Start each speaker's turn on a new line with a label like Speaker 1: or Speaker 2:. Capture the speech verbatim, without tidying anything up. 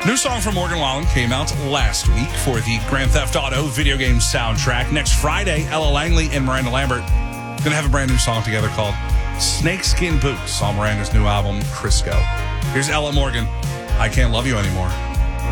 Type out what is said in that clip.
Speaker 1: New song from Morgan Wallen came out last week for the Grand Theft Auto video game soundtrack. Next Friday, Ella Langley and Miranda Lambert going to have a brand new song together called Snakeskin Boots on Miranda's new album, Crisco. Here's Ella Morgan, I Can't Love You Anymore.